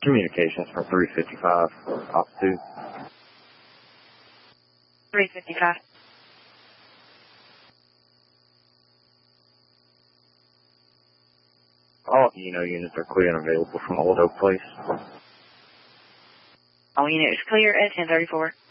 Communications from 355, Op 2. 355. All Eno units are clear and available from Old Oak Place. All units clear at 1034.